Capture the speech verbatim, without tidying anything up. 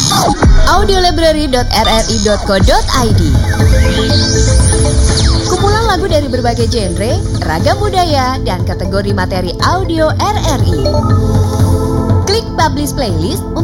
audiolibrary dot r r i dot co dot i d. Kumpulan lagu dari berbagai genre, ragam budaya, dan kategori materi audio R R I. Klik publish playlist